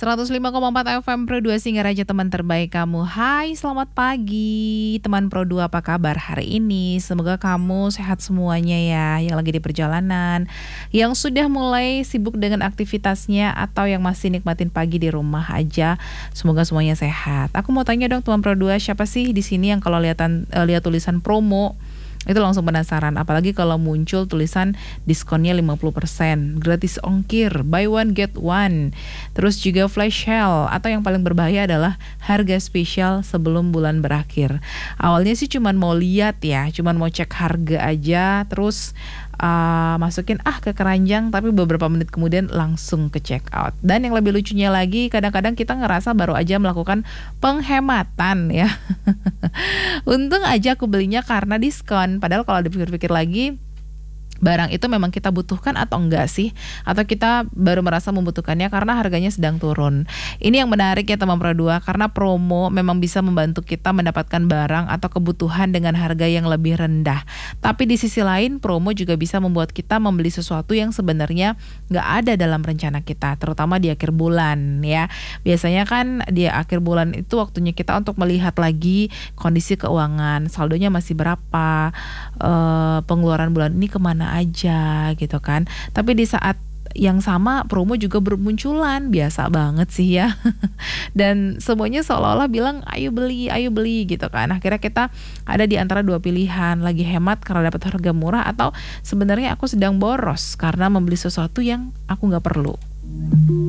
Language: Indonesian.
105,4 FM Pro 2 Singaraja, teman terbaik kamu. Hai, selamat pagi teman Pro 2, apa kabar hari ini? Semoga kamu sehat semuanya ya, yang lagi di perjalanan, yang sudah mulai sibuk dengan aktivitasnya, atau yang masih nikmatin pagi di rumah aja. Semoga semuanya sehat. Aku mau tanya dong teman Pro 2, siapa sih di sini yang kalau lihat tulisan promo itu langsung penasaran, apalagi kalau muncul tulisan diskonnya 50%, gratis ongkir, buy one get one, terus juga flash sale, atau yang paling berbahaya adalah harga spesial sebelum bulan berakhir. Awalnya sih cuman mau lihat ya, cuman mau cek harga aja, terus masukin ke keranjang, tapi beberapa menit kemudian langsung ke check out. Dan yang lebih lucunya lagi, kadang-kadang kita ngerasa baru aja melakukan penghematan ya. Untung aja aku belinya karena diskon. Padahal kalau dipikir-pikir lagi, barang itu memang kita butuhkan atau enggak sih? Atau kita baru merasa membutuhkannya karena harganya sedang turun. Ini yang menarik ya teman Pro 2, karena promo memang bisa membantu kita mendapatkan barang atau kebutuhan dengan harga yang lebih rendah. Tapi di sisi lain, promo juga bisa membuat kita membeli sesuatu yang sebenarnya nggak ada dalam rencana kita, terutama di akhir bulan ya. Biasanya kan di akhir bulan itu waktunya kita untuk melihat lagi kondisi keuangan, saldonya masih berapa, pengeluaran bulan ini kemana aja gitu kan. Tapi di saat yang sama promo juga bermunculan, biasa banget sih ya. Dan semuanya seolah-olah bilang ayo beli gitu kan. Akhirnya kita ada di antara dua pilihan, lagi hemat karena dapat harga murah, atau sebenarnya aku sedang boros karena membeli sesuatu yang aku nggak perlu.